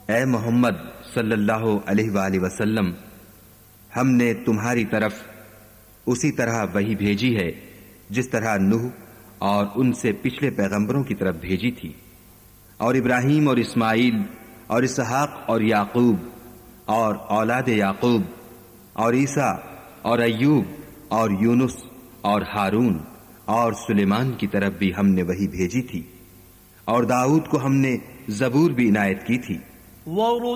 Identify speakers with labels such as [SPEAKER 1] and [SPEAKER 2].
[SPEAKER 1] ए मोहम्मद सल्लल्लाहु अलैहि वसल्लम, हमने तुम्हारी तरफ उसी तरह वही भेजी है जिस तरह नूह और उनसे पिछले पैगंबरों की तरफ भेजी थी, और इब्राहीम और इस्माइल और इसहाक और याकूब और औलाद याकूब और ईसा और अय्यूब और यूनुस और हारून और सुलेमान की तरफ भी हमने वही भेजी थी, और दाऊद को हमने जबूर भी इनायत की थी।